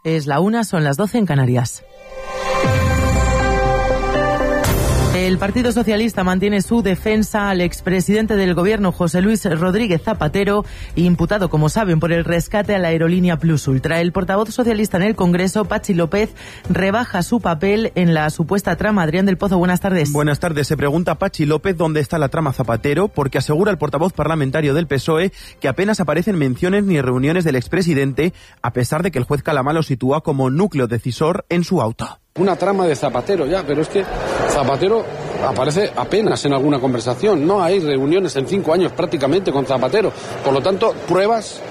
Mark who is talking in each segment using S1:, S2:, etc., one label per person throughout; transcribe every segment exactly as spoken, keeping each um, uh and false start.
S1: Es la una, son las doce en Canarias. El Partido Socialista mantiene su defensa al expresidente del Gobierno, José Luis Rodríguez Zapatero, imputado, como saben, por el rescate a la aerolínea Plus Ultra. El portavoz socialista en el Congreso, Patxi López, rebaja su papel en la supuesta trama. Adrián del Pozo, buenas tardes.
S2: Buenas tardes. Se pregunta Patxi López dónde está la trama Zapatero, porque asegura el portavoz parlamentario del P S O E que apenas aparecen menciones ni reuniones del expresidente, a pesar de que el juez Calamá lo sitúa como núcleo decisor en su auto.
S3: Una trama de Zapatero ya, pero es que Zapatero aparece apenas en alguna conversación. No hay reuniones en cinco años prácticamente con Zapatero. Por lo tanto, pruebas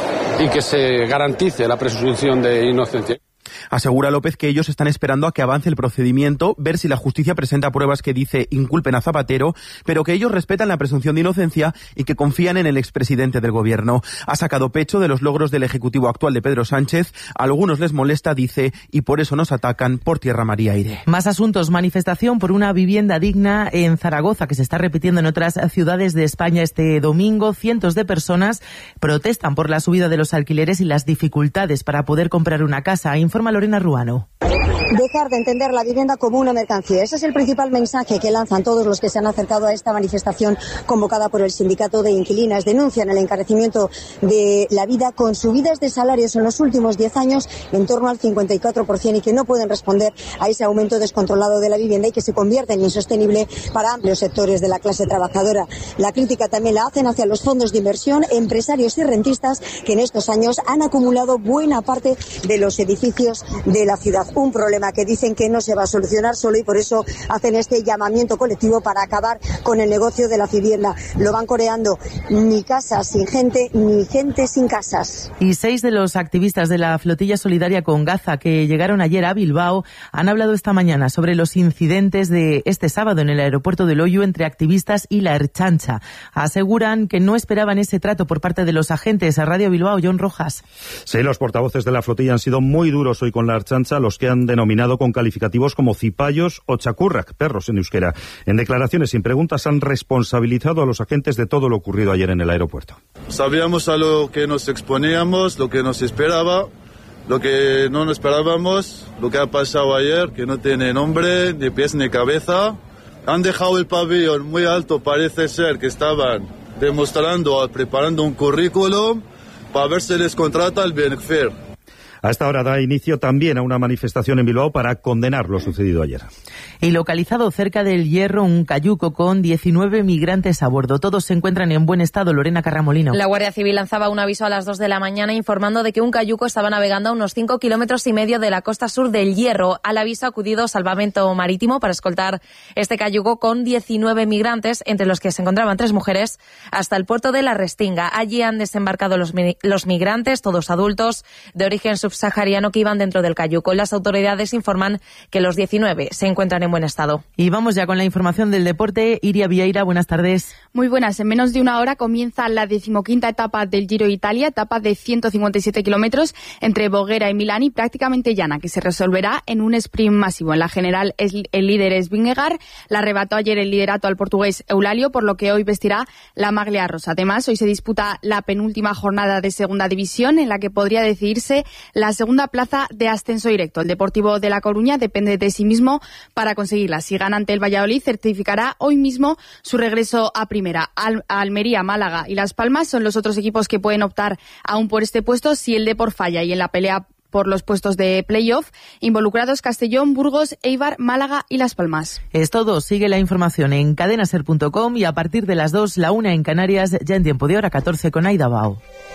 S3: y que se garantice la presunción de inocencia.
S2: Asegura López que ellos están esperando a que avance el procedimiento, ver si la justicia presenta pruebas que dice inculpen a Zapatero, pero que ellos respetan la presunción de inocencia y que confían en el expresidente del Gobierno. Ha sacado pecho de los logros del Ejecutivo actual de Pedro Sánchez. A algunos les molesta, dice, y por eso nos atacan por tierra, mar y aire.
S1: Más asuntos. Manifestación por una vivienda digna en Zaragoza, que se está repitiendo en otras ciudades de España este domingo. Cientos de personas protestan por la subida de los alquileres y las dificultades para poder comprar una casa. Informa Lorena Ruano.
S4: Dejar de entender la vivienda como una mercancía. Ese es el principal mensaje que lanzan todos los que se han acercado a esta manifestación convocada por el Sindicato de Inquilinas. Denuncian el encarecimiento de la vida con subidas de salarios en los últimos diez años en torno al cincuenta y cuatro por ciento y que no pueden responder a ese aumento descontrolado de la vivienda y que se convierte en insostenible para amplios sectores de la clase trabajadora. La crítica también la hacen hacia los fondos de inversión, empresarios y rentistas que en estos años han acumulado buena parte de los edificios de la ciudad. Un problema que dicen que no se va a solucionar solo y por eso hacen este llamamiento colectivo para acabar con el negocio de la vivienda. Lo van coreando: ni casas sin gente, ni gente sin casas.
S1: Y seis de los activistas de la flotilla solidaria con Gaza que llegaron ayer a Bilbao han hablado esta mañana sobre los incidentes de este sábado en el aeropuerto de Loiu entre activistas y la Ertzaintza. Aseguran que no esperaban ese trato por parte de los agentes. A Radio Bilbao, John Rojas.
S5: Sí, los portavoces de la flotilla han sido muy duros hoy con la Ertzaintza, los que han denominado con calificativos como cipayos o chacurrak, perros en euskera. En declaraciones sin preguntas han responsabilizado a los agentes de todo lo ocurrido ayer en el aeropuerto.
S6: Sabíamos a lo que nos exponíamos, lo que nos esperaba, lo que no nos esperábamos, lo que ha pasado ayer, que no tiene nombre, ni pies ni cabeza. Han dejado el pabellón muy alto, parece ser que estaban demostrando, preparando un currículum para ver si les contrata el Benfer.
S5: A esta hora da inicio también a una manifestación en Bilbao para condenar lo sucedido ayer.
S1: Y localizado cerca del Hierro un cayuco con diecinueve migrantes a bordo. Todos se encuentran en buen estado. Lorena Carramolino.
S7: La Guardia Civil lanzaba un aviso a las dos de la mañana informando de que un cayuco estaba navegando a unos cinco kilómetros y medio de la costa sur del Hierro. Al aviso ha acudido Salvamento Marítimo para escoltar este cayuco con diecinueve migrantes, entre los que se encontraban tres mujeres, hasta el puerto de La Restinga. Allí han desembarcado los, los migrantes, todos adultos, de origen subsahariano, que iban dentro del cayuco. Las autoridades informan que los diecinueve se encuentran en buen estado.
S1: Y vamos ya con la información del deporte. Iria Vieira, buenas tardes.
S8: Muy buenas. En menos de una hora comienza la decimoquinta etapa del Giro de Italia, etapa de ciento cincuenta y siete kilómetros entre Voghera y Milán y prácticamente llana, que se resolverá en un sprint masivo. En la general es, el líder es Vingegaard, le arrebató ayer el liderato al portugués Eulalio, por lo que hoy vestirá la maglia rosa. Además, hoy se disputa la penúltima jornada de segunda división, en la que podría decidirse la segunda plaza de ascenso directo. El Deportivo de La Coruña depende de sí mismo para conseguirla. Si gana ante el Valladolid, certificará hoy mismo su regreso a primera. Al- Almería, Málaga y Las Palmas son los otros equipos que pueden optar aún por este puesto si el Depor falla, y en la pelea por los puestos de playoff, involucrados Castellón, Burgos, Eibar, Málaga y Las Palmas.
S1: Es todo. Sigue la información en cadenaser punto com y a partir de las dos, la una en Canarias, ya en tiempo de hora catorce con Aida Bao.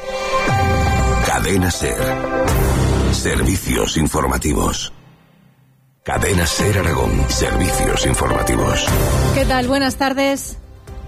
S9: Cadena Ser. Servicios informativos. Cadena Ser Aragón. Servicios informativos.
S10: ¿Qué tal? Buenas tardes.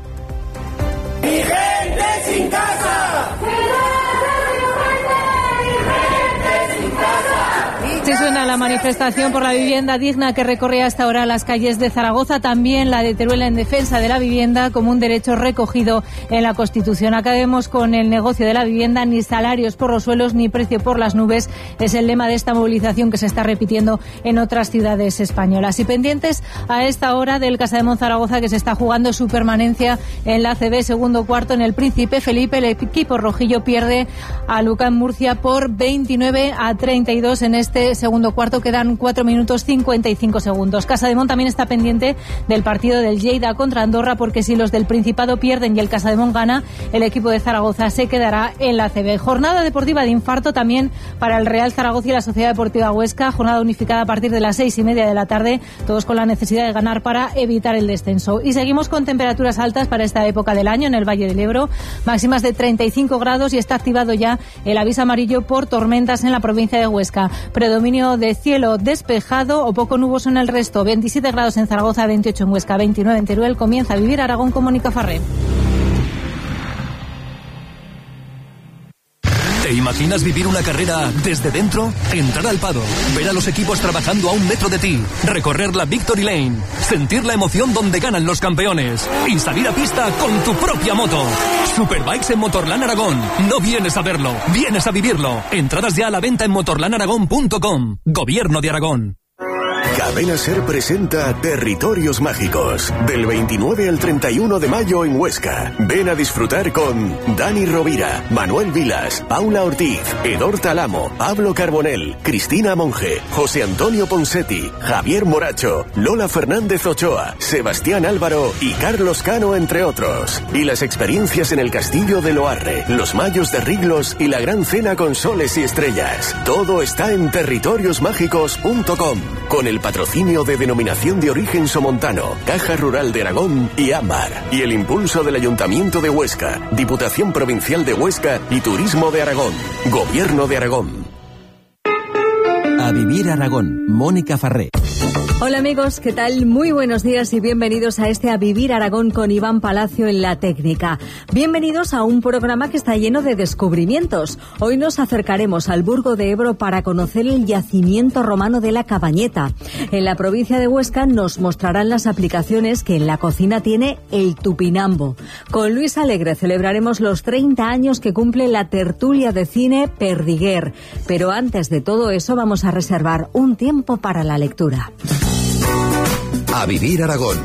S11: ¡Mi gente sin casa! ¡Mi gente sin casa!
S10: Así suena la manifestación por la vivienda digna que recorre hasta ahora las calles de Zaragoza, también la de Teruel en defensa de la vivienda como un derecho recogido en la Constitución. Acabemos con el negocio de la vivienda, ni salarios por los suelos ni precio por las nubes, es el lema de esta movilización que se está repitiendo en otras ciudades españolas. Y pendientes a esta hora del Casademón Zaragoza, que se está jugando su permanencia en la A C B, segundo cuarto en el Príncipe Felipe. El equipo rojillo pierde a Lucán Murcia por veintinueve a treinta y dos en este segundo cuarto. Quedan cuatro minutos cincuenta y cinco segundos. Casademón también está pendiente del partido del Lleida contra Andorra, porque si los del Principado pierden y el Casademón gana, el equipo de Zaragoza se quedará en la A C B. Jornada deportiva de infarto también para el Real Zaragoza y la Sociedad Deportiva Huesca. Jornada unificada a partir de las seis y media de la tarde, todos con la necesidad de ganar para evitar el descenso. Y seguimos con temperaturas altas para esta época del año en el Valle del Ebro, máximas de treinta y cinco grados, y está activado ya el aviso amarillo por tormentas en la provincia de Huesca. Predominio de cielo despejado o poco nuboso en el resto. veintisiete grados en Zaragoza, veintiocho en Huesca, veintinueve en Teruel. Comienza a vivir Aragón con Mónica Farré.
S12: ¿Te imaginas vivir una carrera desde dentro? Entrar al paddock, ver a los equipos trabajando a un metro de ti, recorrer la Victory Lane, sentir la emoción donde ganan los campeones y salir a pista con tu propia moto. Superbikes en Motorland Aragón. No vienes a verlo, vienes a vivirlo. Entradas ya a la venta en motorland aragón punto com. Gobierno de Aragón.
S9: Cadena Ser presenta Territorios Mágicos, del veintinueve al treinta y uno de mayo en Huesca. Ven a disfrutar con Dani Rovira, Manuel Vilas, Paula Ortiz, Edor Talamo, Pablo Carbonell, Cristina Monge, José Antonio Ponsetti, Javier Moracho, Lola Fernández Ochoa, Sebastián Álvaro y Carlos Cano, entre otros. Y las experiencias en el Castillo de Loarre, los Mayos de Riglos y la Gran Cena con soles y estrellas. Todo está en territorios mágicos punto com, con el patrocinio de Denominación de Origen Somontano, Caja Rural de Aragón y Ámbar, y el impulso del Ayuntamiento de Huesca, Diputación Provincial de Huesca y Turismo de Aragón, Gobierno de Aragón.
S13: A Vivir Aragón, Mónica Farré.
S10: Hola amigos, ¿qué tal? Muy buenos días y bienvenidos a este A Vivir Aragón con Iván Palacio en la técnica. Bienvenidos a un programa que está lleno de descubrimientos. Hoy nos acercaremos al Burgo de Ebro para conocer el yacimiento romano de la Cabañeta. En la provincia de Huesca nos mostrarán las aplicaciones que en la cocina tiene el tupinambo. Con Luis Alegre celebraremos los treinta años que cumple la tertulia de cine Perdiguer. Pero antes de todo eso vamos a reservar un tiempo para la lectura.
S9: A Vivir Aragón.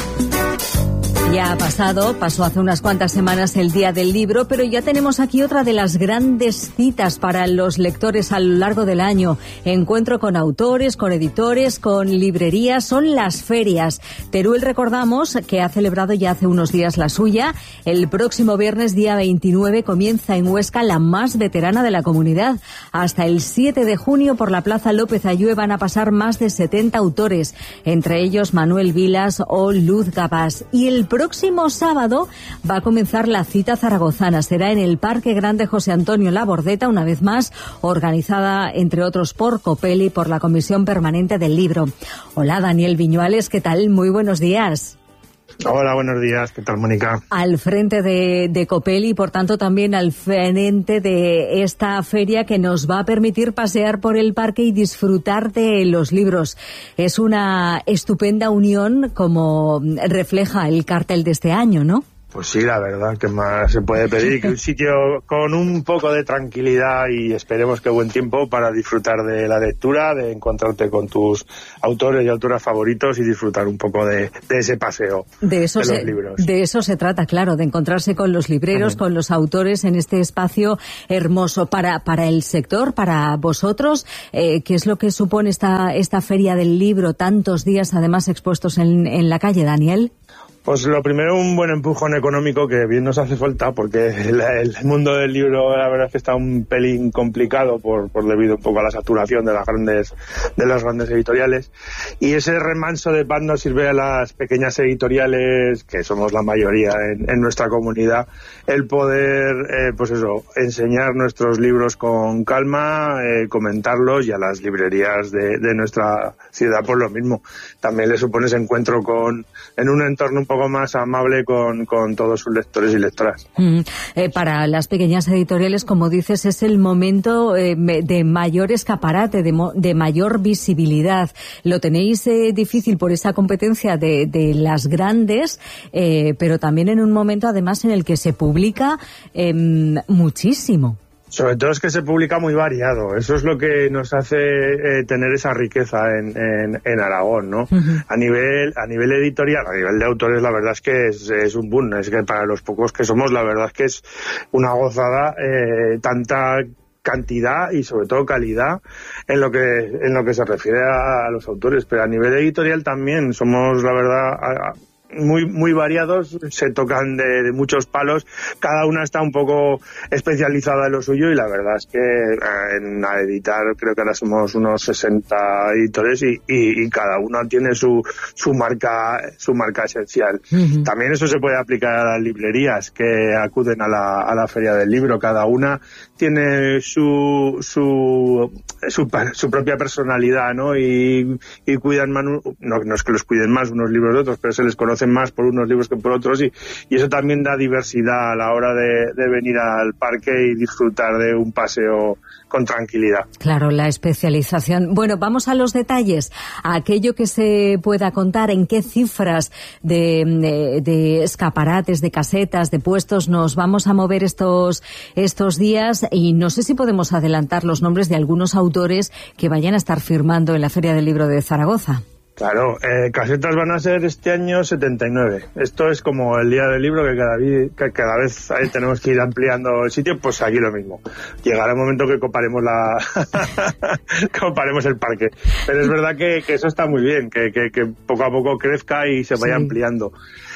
S10: Ya ha pasado, pasó hace unas cuantas semanas el Día del Libro, pero ya tenemos aquí otra de las grandes citas para los lectores a lo largo del año. Encuentro con autores, con editores, con librerías, son las ferias. Teruel, recordamos, que ha celebrado ya hace unos días la suya. El próximo viernes, día veintinueve, comienza en Huesca la más veterana de la comunidad. Hasta el siete de junio, por la Plaza López Ayue, van a pasar más de setenta autores, entre ellos Manuel Vilas o Luz Gabás. Y el próximo sábado va a comenzar la cita zaragozana. Será en el Parque Grande José Antonio Labordeta, una vez más, organizada, entre otros, por Copeli y por la Comisión Permanente del Libro. Hola, Daniel Viñuales, ¿qué tal? Muy buenos días.
S14: Hola, buenos días. ¿Qué tal, Mónica?
S10: Al frente de, de Copeli y, por tanto, también al frente de esta feria que nos va a permitir pasear por el parque y disfrutar de los libros. Es una estupenda unión, como refleja el cartel de este año, ¿no?
S14: Pues sí, la verdad, que más se puede pedir que un sitio con un poco de tranquilidad y esperemos que buen tiempo para disfrutar de la lectura, de encontrarte con tus autores y autoras favoritos y disfrutar un poco de, de ese paseo
S10: de, eso
S14: de
S10: se,
S14: los libros.
S10: De eso se trata, claro, de encontrarse con los libreros, uh-huh. con los autores en este espacio hermoso. Para, para el sector, para vosotros, eh, ¿qué es lo que supone esta, esta feria del libro, tantos días además expuestos en, en la calle, Daniel?
S14: Pues lo primero, un buen empujón económico que bien nos hace falta, porque el, el mundo del libro la verdad es que está un pelín complicado por, por debido un poco a la saturación de las grandes de las grandes editoriales, y ese remanso de paz nos sirve a las pequeñas editoriales, que somos la mayoría en, en nuestra comunidad, el poder eh, pues eso, enseñar nuestros libros con calma, eh, comentarlos, y a las librerías de, de nuestra ciudad pues lo mismo. También le supone ese encuentro con en un entorno un poco poco más amable con, con todos sus lectores y lectoras.
S15: Mm, eh, para las pequeñas editoriales, como dices, es el momento eh, de mayor escaparate, de, mo de mayor visibilidad. Lo tenéis eh, difícil por esa competencia de, de las grandes, eh, pero también en un momento, además, en el que se publica eh, muchísimo.
S14: Sobre todo es que se publica muy variado. Eso es lo que nos hace eh, tener esa riqueza en, en, en Aragón, ¿no? Uh-huh. A nivel a nivel editorial, a nivel de autores, la verdad es que es, es un boom. Es que para los pocos que somos, la verdad es que es una gozada eh, tanta cantidad y sobre todo calidad en lo que en lo que se refiere a, a los autores. Pero a nivel editorial también somos, la verdad, a, a, muy muy variados, se tocan de, de muchos palos, cada una está un poco especializada en lo suyo y la verdad es que eh, en a editar creo que ahora somos unos sesenta editores y, y, y cada uno tiene su su marca su marca esencial. Uh-huh. También eso se puede aplicar a las librerías que acuden a la, a la Feria del Libro, cada una tiene su su su, su propia personalidad, ¿no? Y, y cuidan más, no, no es que los cuiden más unos libros de otros, pero se les conoce más por unos libros que por otros y, y eso también da diversidad a la hora de, de venir al parque y disfrutar de un paseo con tranquilidad.
S15: Claro, la especialización. Bueno, vamos a los detalles, a aquello que se pueda contar, en qué cifras de, de, de escaparates, de casetas, de puestos nos vamos a mover estos, estos días y no sé si podemos adelantar los nombres de algunos autores que vayan a estar firmando en la Feria del Libro de Zaragoza.
S14: Claro, eh, casetas van a ser este año setenta y nueve. Esto es como el día del libro que cada, que cada vez ahí tenemos que ir ampliando el sitio, pues aquí lo mismo. Llegará el momento que coparemos la coparemos el parque. Pero es verdad que, que eso está muy bien, que, que, que poco a poco crezca y se vaya sí. ampliando.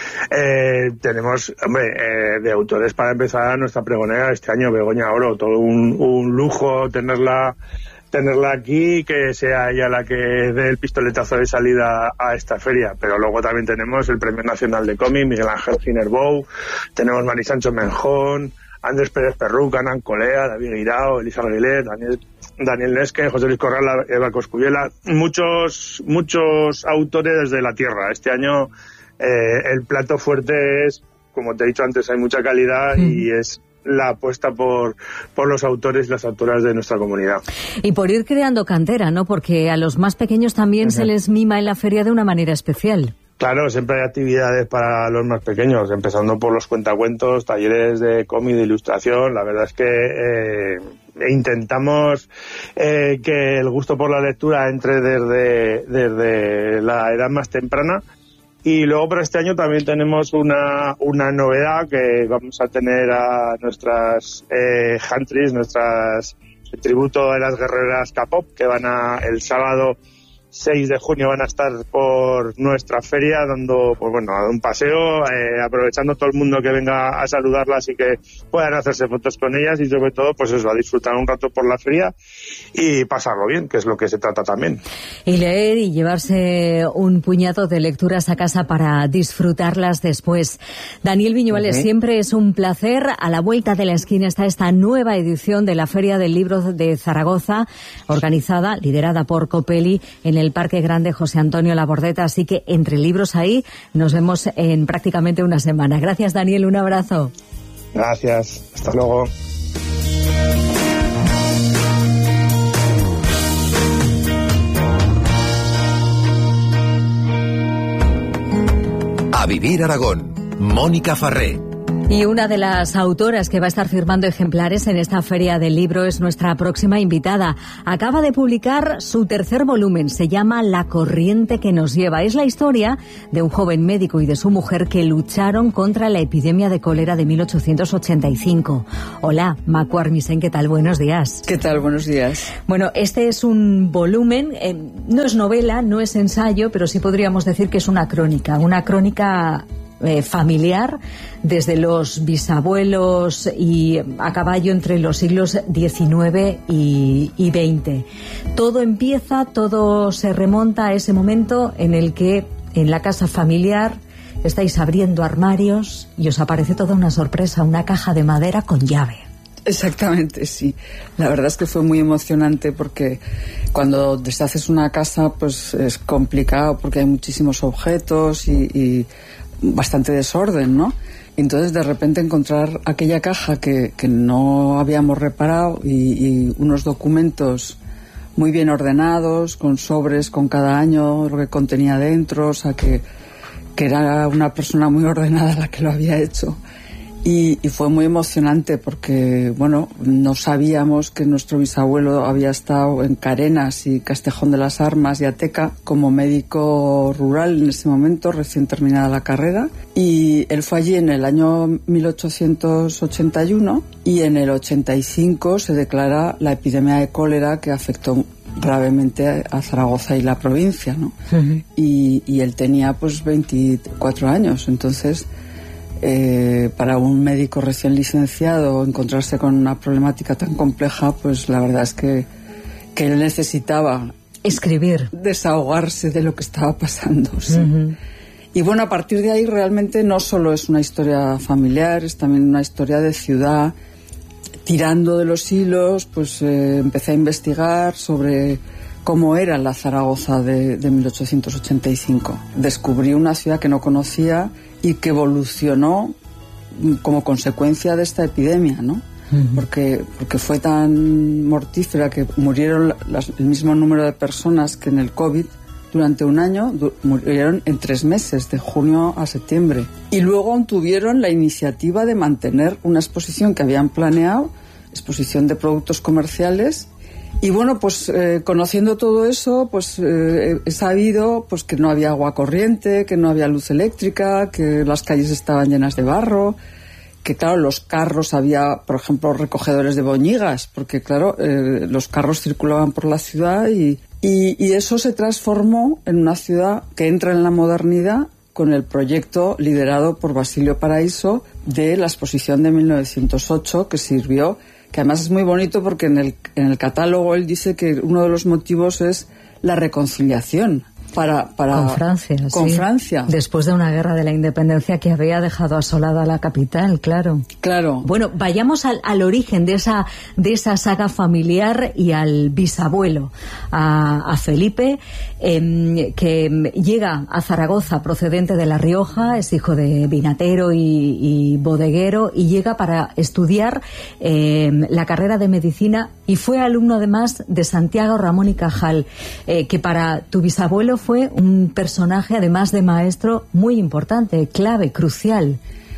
S14: Eh, tenemos, hombre, eh, de autores para empezar nuestra pregonera este año, Begoña Oro, todo un, un lujo tenerla tenerla aquí, que sea ella la que dé el pistoletazo de salida a esta feria. Pero luego también tenemos el Premio Nacional de Cómic, Miguel Ángel Ginerbou, tenemos Mari Sancho Menjón, Andrés Pérez Perruca, Nan Colea, David Guirao, Elisa Aguilera, Daniel, Daniel Nesque, José Luis Corral, Eva Coscuyela, muchos, muchos autores desde la tierra. Este año eh, el plato fuerte es, como te he dicho antes, hay mucha calidad mm. y es la apuesta por, por los autores y las autoras de nuestra comunidad.
S15: Y por ir creando cantera, ¿no? Porque a los más pequeños también uh-huh. se les mima en la feria de una manera especial.
S14: Claro, siempre hay actividades para los más pequeños, empezando por los cuentacuentos, talleres de cómic, de ilustración. La verdad es que eh, intentamos eh, que el gusto por la lectura entre desde, desde la edad más temprana. Y luego para este año también tenemos una, una novedad, que vamos a tener a nuestras eh, Huntries, nuestras el tributo de las guerreras K-pop, que van a el sábado seis de junio van a estar por nuestra feria dando, pues bueno, un paseo, eh, aprovechando todo el mundo que venga a saludarlas y que puedan hacerse fotos con ellas y sobre todo, pues eso, a disfrutar un rato por la feria y pasarlo bien, que es lo que se trata también.
S15: Y leer y llevarse un puñado de lecturas a casa para disfrutarlas después. Daniel Viñuales, uh-huh. siempre es un placer. A la vuelta de la esquina está esta nueva edición de la Feria del Libro de Zaragoza, organizada, liderada por Copeli, en el Parque Grande José Antonio Labordeta, así que entre libros ahí nos vemos en prácticamente una semana. Gracias, Daniel, un abrazo.
S14: Gracias, hasta luego.
S9: A Vivir Aragón, Mónica Farré.
S15: Y una de las autoras que va a estar firmando ejemplares en esta Feria del Libro es nuestra próxima invitada. Acaba de publicar su tercer volumen, se llama La corriente que nos lleva. Es la historia de un joven médico y de su mujer que lucharon contra la epidemia de cólera de mil ochocientos ochenta y cinco. Hola, Macu Armisen, ¿qué tal? Buenos días.
S16: ¿Qué tal? Buenos días.
S15: Bueno, este es un volumen, eh, no es novela, no es ensayo, pero sí podríamos decir que es una crónica, una crónica Eh, familiar desde los bisabuelos y a caballo entre los siglos diecinueve y, y veinte. Todo empieza, todo se remonta a ese momento en el que en la casa familiar estáis abriendo armarios y os aparece toda una sorpresa, una caja de madera con llave.
S16: Exactamente, sí. La verdad es que fue muy emocionante porque cuando deshaces una casa pues es complicado porque hay muchísimos objetos y, y bastante desorden, ¿no? Entonces, de repente encontrar aquella caja que, que no habíamos reparado y, y unos documentos muy bien ordenados, con sobres con cada año, lo que contenía dentro, o sea, que, que era una persona muy ordenada la que lo había hecho. Y, y fue muy emocionante porque, bueno, no sabíamos que nuestro bisabuelo había estado en Carenas y Castejón de las Armas y Ateca como médico rural en ese momento, recién terminada la carrera. Y él fue allí en el año mil ochocientos ochenta y uno y en el ochenta y cinco se declara la epidemia de cólera que afectó gravemente a Zaragoza y la provincia, ¿no? Uh-huh. y, y él tenía pues veinticuatro años, entonces... Eh, para un médico recién licenciado encontrarse con una problemática tan compleja, pues la verdad es que, que él necesitaba
S15: escribir,
S16: desahogarse de lo que estaba pasando, ¿sí?
S15: Uh-huh.
S16: Y bueno, a partir de ahí realmente no solo es una historia familiar, es también una historia de ciudad. Tirando de los hilos, pues eh, empecé a investigar sobre cómo era la Zaragoza de, de mil ochocientos ochenta y cinco. Descubrí una ciudad que no conocía y que evolucionó como consecuencia de esta epidemia, ¿no? Uh-huh. Porque, porque fue tan mortífera que murieron las, el mismo número de personas que en el COVID durante un año, du- murieron en tres meses, de junio a septiembre. Y luego aún tuvieron la iniciativa de mantener una exposición que habían planeado, exposición de productos comerciales. Y bueno, pues eh, conociendo todo eso, pues eh, he sabido pues que no había agua corriente, que no había luz eléctrica, que las calles estaban llenas de barro, que claro, los carros había, por ejemplo, recogedores de boñigas, porque claro, eh, los carros circulaban por la ciudad y, y, y eso se transformó en una ciudad que entra en la modernidad con el proyecto liderado por Basilio Paraíso de la exposición de mil novecientos ocho, que sirvió, que además es muy bonito porque en el, en el catálogo él dice que uno de los motivos es la reconciliación. Para, para,
S15: con Francia,
S16: con
S15: sí.
S16: Francia.
S15: Después de una guerra de la independencia que había dejado asolada la capital, claro.
S16: Claro.
S15: Bueno, vayamos al, al origen de esa, de esa saga familiar y al bisabuelo, a, a Felipe, eh, que llega a Zaragoza procedente de La Rioja, es hijo de vinatero y, y bodeguero, y llega para estudiar eh, la carrera de medicina y fue alumno además de Santiago Ramón y Cajal, eh, que para tu bisabuelo fue un personaje, además de maestro, muy importante, clave, crucial.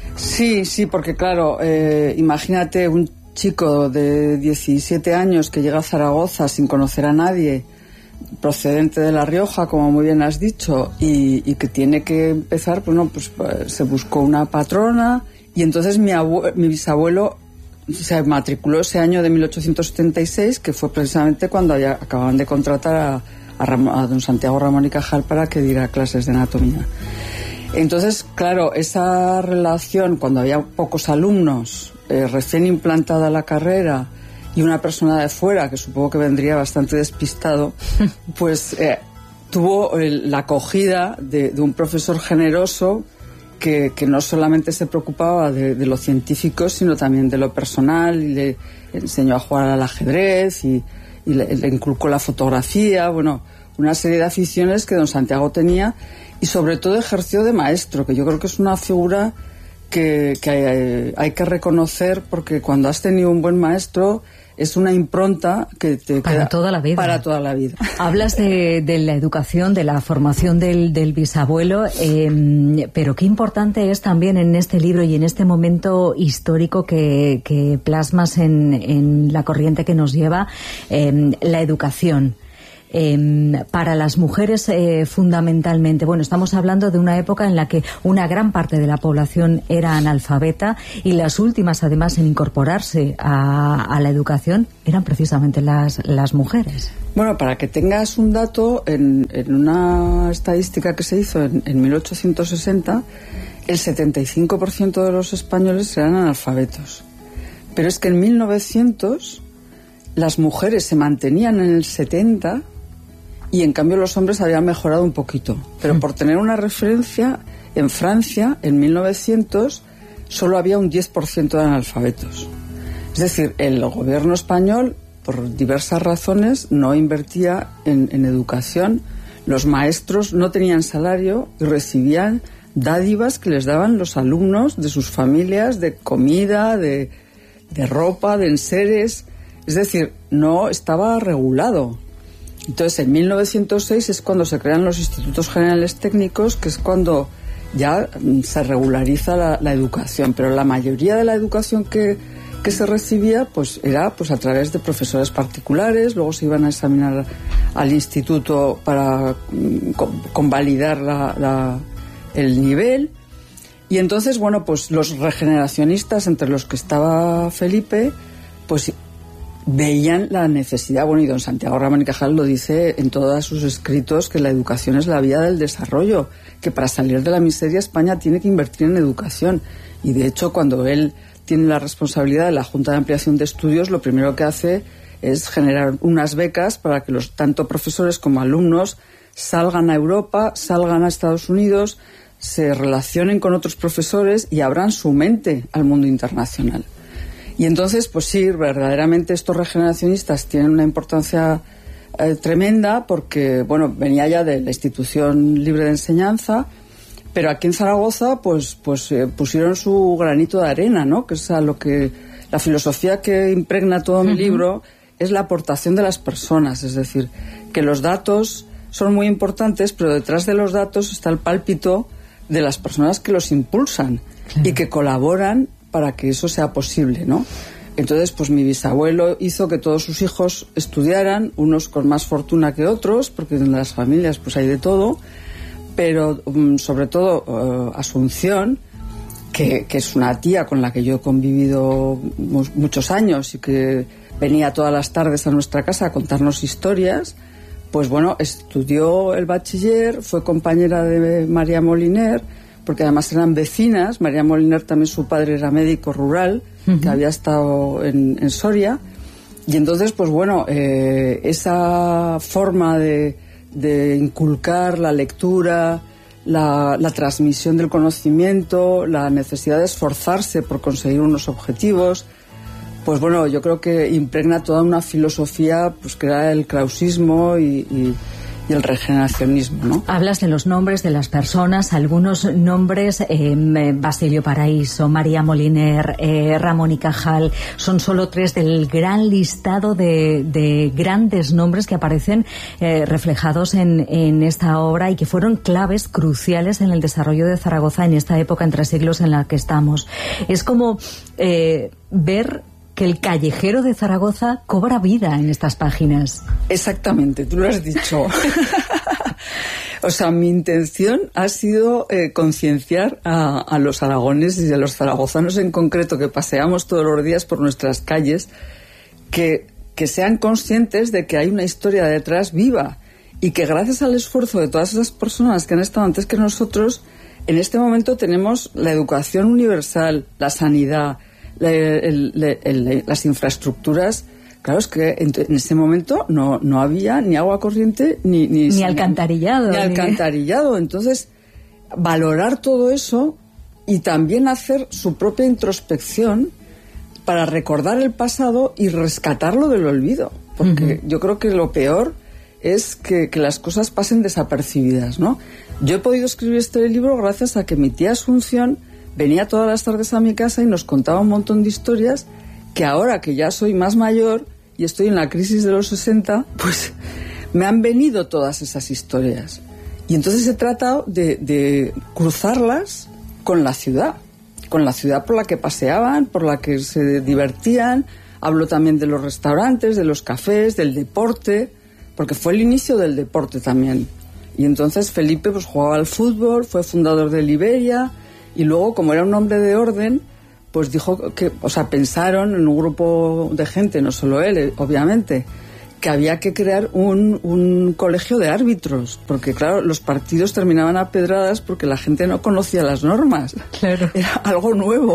S16: Sí, sí, porque claro, eh, imagínate un chico de diecisiete años que llega a Zaragoza sin conocer a nadie, procedente de La Rioja, como muy bien has dicho, y, y que tiene que empezar, bueno, pues, pues se buscó una patrona, y entonces mi, abue- mi bisabuelo se matriculó ese año de mil ochocientos setenta y seis, que fue precisamente cuando ya acababan de contratar a A, Ram- a don Santiago Ramón y Cajal para que diera clases de anatomía. Entonces, claro, esa relación, cuando había pocos alumnos, eh, recién implantada la carrera, y una persona de fuera, que supongo que vendría bastante despistado, pues eh, tuvo el, la acogida de, de un profesor generoso que, que no solamente se preocupaba de, de lo científico, sino también de lo personal, y le enseñó a jugar al ajedrez, y y le, le inculcó la fotografía, bueno, una serie de aficiones que don Santiago tenía, y sobre todo ejerció de maestro, que yo creo que es una figura que, que hay, hay que reconocer, porque cuando has tenido un buen maestro es una impronta que te
S15: para
S16: queda
S15: toda la vida.
S16: Para toda la vida.
S15: Hablas de, de la educación, de la formación del, del bisabuelo, eh, pero qué importante es también en este libro y en este momento histórico que, que plasmas en, en La corriente que nos lleva, eh, la educación. Eh, para las mujeres eh, fundamentalmente. Bueno, estamos hablando de una época en la que una gran parte de la población era analfabeta y las últimas además en incorporarse a, a la educación eran precisamente las, las mujeres.
S16: Bueno, para que tengas un dato, en, en una estadística que se hizo en, en mil ochocientos sesenta, el setenta y cinco por ciento de los españoles eran analfabetos. Pero es que en mil novecientos las mujeres se mantenían en el setenta por ciento y en cambio los hombres habían mejorado un poquito. Pero por tener una referencia, en Francia, en mil novecientos, solo había un diez por ciento de analfabetos. Es decir, el gobierno español, por diversas razones, no invertía en, en educación. Los maestros no tenían salario y recibían dádivas que les daban los alumnos de sus familias, de comida, de, de ropa, de enseres. Es decir, no estaba regulado. Entonces, en mil novecientos seis es cuando se crean los Institutos Generales Técnicos, que es cuando ya se regulariza la, la educación. Pero la mayoría de la educación que, que se recibía pues era pues a través de profesores particulares. Luego se iban a examinar al instituto para mm, convalidar la, la, el nivel. Y entonces, bueno, pues los regeneracionistas, entre los que estaba Felipe, pues veían la necesidad, bueno, y don Santiago Ramón y Cajal lo dice en todos sus escritos, que la educación es la vía del desarrollo, que para salir de la miseria España tiene que invertir en educación. Y de hecho, cuando él tiene la responsabilidad de la Junta de Ampliación de Estudios, lo primero que hace es generar unas becas para que los tanto profesores como alumnos salgan a Europa, salgan a Estados Unidos, se relacionen con otros profesores y abran su mente al mundo internacional. Y entonces, pues sí, verdaderamente estos regeneracionistas tienen una importancia eh, tremenda porque, bueno, venía ya de la Institución Libre de Enseñanza, pero aquí en Zaragoza, pues, pues eh, pusieron su granito de arena, ¿no? Que es a lo que la filosofía que impregna todo mi uh-huh. libro es la aportación de las personas, es decir, que los datos son muy importantes, pero detrás de los datos está el pálpito de las personas que los impulsan claro. y que colaboran para que eso sea posible, ¿no? Entonces, pues mi bisabuelo hizo que todos sus hijos estudiaran, unos con más fortuna que otros, porque en las familias pues hay de todo, pero um, sobre todo uh, Asunción, que, que es una tía con la que yo he convivido mu- muchos años y que venía todas las tardes a nuestra casa a contarnos historias, pues bueno, estudió el bachiller, fue compañera de María Moliner, porque además eran vecinas. María Moliner también, su padre era médico rural, uh-huh. que había estado en, en Soria, y entonces pues bueno, eh, esa forma de, de inculcar la lectura, la, la transmisión del conocimiento, la necesidad de esforzarse por conseguir unos objetivos, pues bueno, yo creo que impregna toda una filosofía pues que era el krausismo y, y y el regeneracionismo, ¿no?
S15: Hablas de los nombres de las personas, algunos nombres, eh, Basilio Paraíso, María Moliner, eh, Ramón y Cajal, son solo tres del gran listado de, de grandes nombres que aparecen eh, reflejados en, en esta obra y que fueron claves cruciales en el desarrollo de Zaragoza en esta época entre siglos en la que estamos. Es como eh, ver que el callejero de Zaragoza cobra vida en estas páginas.
S16: Exactamente, tú lo has dicho. O sea, mi intención ha sido eh, concienciar a, a los aragoneses y a los zaragozanos en concreto, que paseamos todos los días por nuestras calles, que, que sean conscientes de que hay una historia detrás viva y que gracias al esfuerzo de todas esas personas que han estado antes que nosotros, en este momento tenemos la educación universal, la sanidad, El, el, el, las infraestructuras. Claro, es que en, en ese momento no, no había ni agua corriente ni, ni,
S15: ni alcantarillado.
S16: Ni, ni alcantarillado. Entonces, valorar todo eso y también hacer su propia introspección para recordar el pasado y rescatarlo del olvido. Porque uh-huh. yo creo que lo peor es que, que las cosas pasen desapercibidas, ¿no? Yo he podido escribir este libro gracias a que mi tía Asunción venía todas las tardes a mi casa y nos contaba un montón de historias que ahora que ya soy más mayor y estoy en la crisis de los sesenta, pues me han venido todas esas historias. Y entonces he tratado de, de cruzarlas con la ciudad, con la ciudad por la que paseaban, por la que se divertían. Hablo también de los restaurantes, de los cafés, del deporte, porque fue el inicio del deporte también. Y entonces Felipe pues jugaba al fútbol, fue fundador de Liberia. Y luego, como era un hombre de orden, pues dijo que, o sea, pensaron en un grupo de gente, no solo él, obviamente, que había que crear un, un colegio de árbitros, porque claro, los partidos terminaban a pedradas porque la gente no conocía las normas.
S15: Claro.
S16: Era algo nuevo.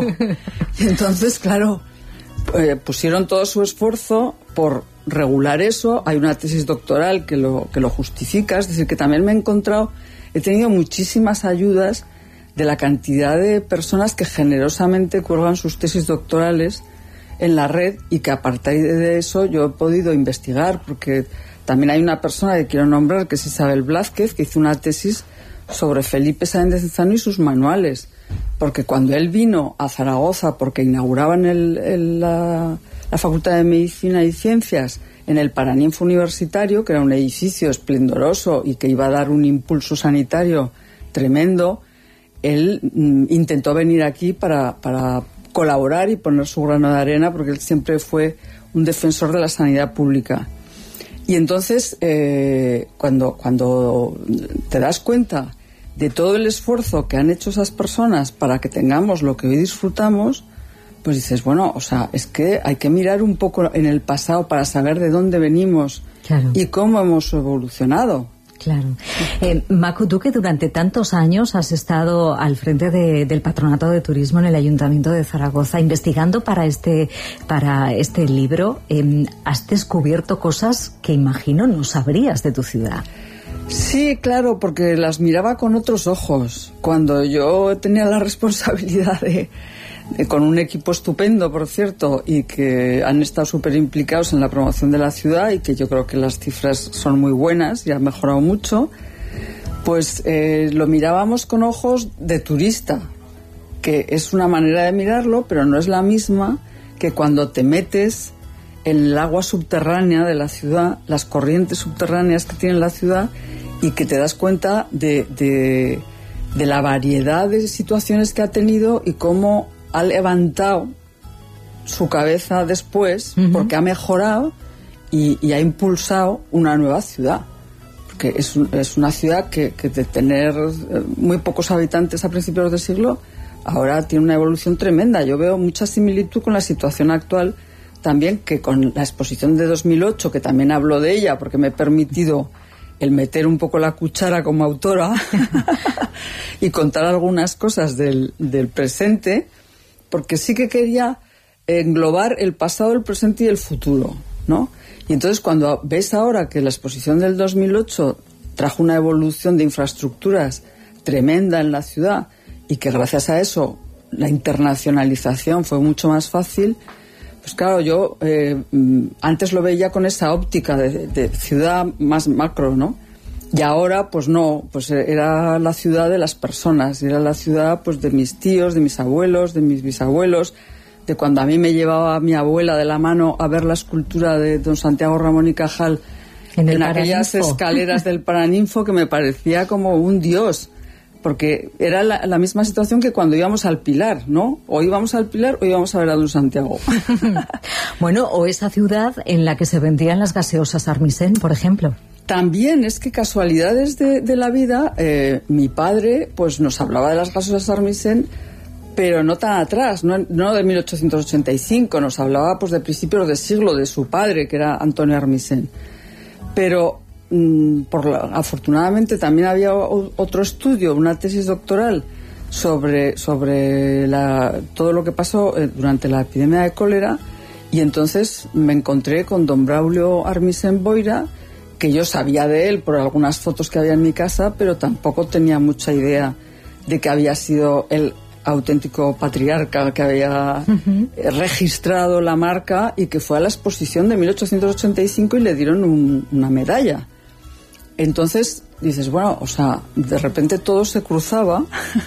S16: Y entonces, claro, eh, pusieron todo su esfuerzo por regular eso. Hay una tesis doctoral que lo, que lo justifica, es decir, que también me he encontrado, he tenido muchísimas ayudas de la cantidad de personas que generosamente cuelgan sus tesis doctorales en la red y que a partir de eso yo he podido investigar, porque también hay una persona que quiero nombrar que es Isabel Blázquez, que hizo una tesis sobre Felipe Sáenz de Cezano y sus manuales, porque cuando él vino a Zaragoza, porque inauguraban el, el, la, la Facultad de Medicina y Ciencias en el Paraninfo Universitario, que era un edificio esplendoroso y que iba a dar un impulso sanitario tremendo, él mm, intentó venir aquí para, para colaborar y poner su grano de arena, porque él siempre fue un defensor de la sanidad pública. Y entonces, eh, cuando, cuando te das cuenta de todo el esfuerzo que han hecho esas personas para que tengamos lo que hoy disfrutamos, pues dices, bueno, o sea, es que hay que mirar un poco en el pasado para saber de dónde venimos, claro, y cómo hemos evolucionado.
S15: Claro. Eh, Macu, tú que durante tantos años has estado al frente de, del Patronato de Turismo en el Ayuntamiento de Zaragoza, investigando para este, para este libro, eh, has descubierto cosas que imagino no sabrías de tu ciudad.
S16: Sí, claro, porque las miraba con otros ojos. Cuando yo tenía la responsabilidad de, de con un equipo estupendo, por cierto, y que han estado súper implicados en la promoción de la ciudad, y que yo creo que las cifras son muy buenas y han mejorado mucho, pues eh, lo mirábamos con ojos de turista, que es una manera de mirarlo, pero no es la misma que cuando te metes en el agua subterránea de la ciudad, las corrientes subterráneas que tiene la ciudad, y que te das cuenta de, de, de la variedad de situaciones que ha tenido y cómo ha levantado su cabeza después, uh-huh, porque ha mejorado y, y ha impulsado una nueva ciudad. Porque es, un, es una ciudad que, que de tener muy pocos habitantes a principios del siglo, ahora tiene una evolución tremenda. Yo veo mucha similitud con la situación actual, también que con la exposición de dos mil ocho, que también hablo de ella porque me he permitido el meter un poco la cuchara como autora y contar algunas cosas del, del presente, porque sí que quería englobar el pasado, el presente y el futuro, ¿no? Y entonces cuando ves ahora que la exposición del dos mil ocho trajo una evolución de infraestructuras tremenda en la ciudad, y que gracias a eso la internacionalización fue mucho más fácil, pues claro, yo eh, antes lo veía con esa óptica de, de ciudad más macro, ¿no? Y ahora, pues no, pues era la ciudad de las personas, era la ciudad pues de mis tíos, de mis abuelos, de mis bisabuelos, de cuando a mí me llevaba mi abuela de la mano a ver la escultura de don Santiago Ramón y Cajal en, en aquellas escaleras del Paraninfo, que me parecía como un dios. Porque era la, la misma situación que cuando íbamos al Pilar, ¿no? O íbamos al Pilar o íbamos a ver a don Santiago.
S15: Bueno, o esa ciudad en la que se vendían las gaseosas Armisen, por ejemplo.
S16: También es que casualidades de, de la vida, eh, mi padre pues nos hablaba de las gaseosas Armisen, pero no tan atrás, no, no de mil ochocientos ochenta y cinco, nos hablaba pues de principios de siglo, de su padre, que era Antonio Armisen. Pero Por la, afortunadamente también había o, otro estudio, una tesis doctoral sobre, sobre la, todo lo que pasó eh, durante la epidemia de cólera, y entonces me encontré con don Braulio Armisen Boira, que yo sabía de él por algunas fotos que había en mi casa, pero tampoco tenía mucha idea de que había sido el auténtico patriarca que había uh-huh. registrado la marca, y que fue a la exposición de mil ochocientos ochenta y cinco y le dieron un, una medalla. Entonces dices, bueno, o sea, de repente todo se cruzaba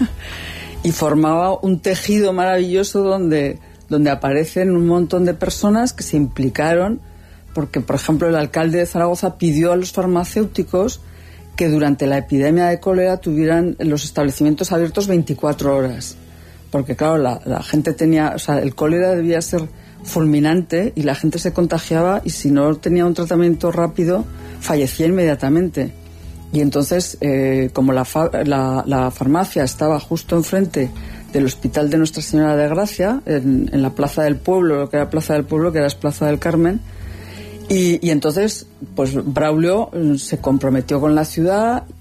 S16: y formaba un tejido maravilloso donde, donde aparecen un montón de personas que se implicaron, porque, por ejemplo, el alcalde de Zaragoza pidió a los farmacéuticos que durante la epidemia de cólera tuvieran los establecimientos abiertos veinticuatro horas. Porque, claro, la, la gente tenía, o sea, el cólera debía ser fulminante y la gente se contagiaba, y si no tenía un tratamiento rápido fallecía inmediatamente. Y entonces eh, como la, fa- la, la farmacia estaba justo enfrente del Hospital de Nuestra Señora de Gracia, en, en la Plaza del Pueblo, lo que era Plaza del Pueblo, que era Plaza del Carmen, y, y entonces pues Braulio se comprometió con la ciudad